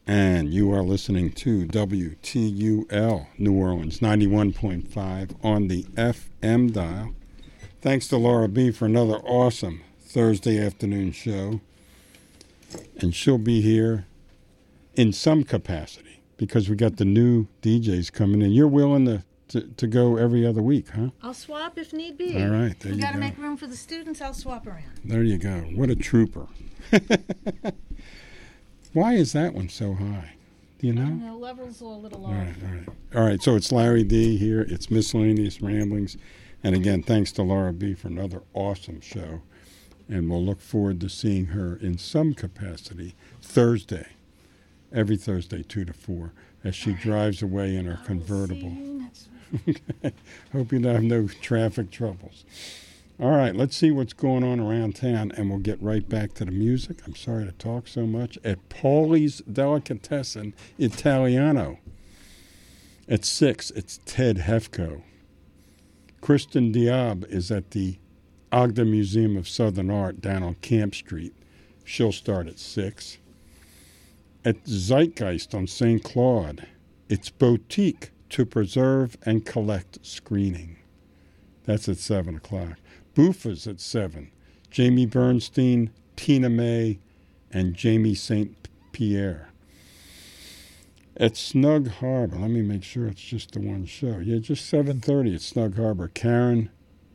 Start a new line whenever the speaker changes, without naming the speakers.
And you are listening to WTUL New Orleans 91.5 on the FM dial. Thanks to Laura B. for another awesome Thursday afternoon show. And she'll be here in some capacity because we got the new DJs coming in. You're willing to go every other week, huh?
I'll swap if need be.
All right, there you go.
We got to make room for the students. I'll swap around.
There you go. What a trooper. Why is that one so high? Do you know?
The levels are a little off.
All right. So it's Larry D here. It's Miscellaneous Ramblings. And again, thanks to Laura B. for another awesome show. And we'll look forward to seeing her in some capacity Thursday, every Thursday, 2 to 4, as she drives away in her convertible. Hope you have no traffic troubles. All right, let's see what's going on around town, and we'll get right back to the music. I'm sorry to talk so much. At Paulie's Delicatessen Italiano. At 6, it's Ted Hefko. Kristen Diab is at the Ogden Museum of Southern Art down on Camp Street. She'll start at 6. At Zeitgeist on St. Claude, it's Boutique to Preserve and Collect screening. That's at 7 o'clock. Buffa's at 7. Jamie Bernstein, Tina May, and Jamie St. Pierre. At Snug Harbor, let me make sure it's just the one show. Yeah, just 7:30 at Snug Harbor. Karen